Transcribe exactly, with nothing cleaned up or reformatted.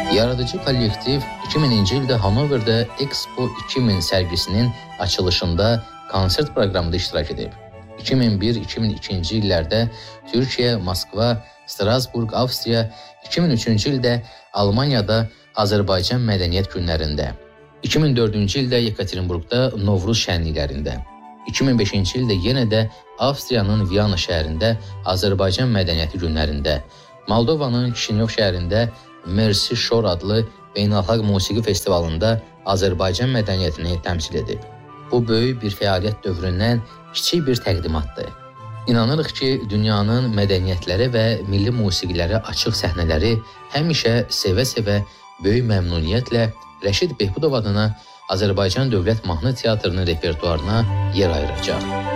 Yaradıcı kollektiv iki mininci ildə Hanoverdə Expo iki min sərgisinin açılışında konsert proqramında iştirak edib. iki min bir iki min ikinci illərdə Türkiyə, Moskva, Strasburg, Avstriya, iki min üçüncü ildə Almaniyada Azərbaycan Mədəniyyət günlərində, iki min dördüncü ildə Yekaterinburqda Novruz şənliklərində, iki min beşinci ildə yenə də Avstriyanın Viyana şəhərində Azərbaycan Mədəniyyəti günlərində, Moldovanın Kişinyov şəhərində Mersi Şor adlı beynəlxalq musiqi festivalında Azərbaycan mədəniyyətini təmsil edib. Bu böyük bir fəaliyyət dövründən kiçik bir təqdimatdır. İnanırıq ki, dünyanın mədəniyyətləri və milli musiqiləri açıq səhnələri həmişə sevə-sevə, böyük məmnuniyyətlə Rəşid Behbudov adına Azərbaycan Dövlət Mahnı Teatrının repertuarına yer ayıracaq.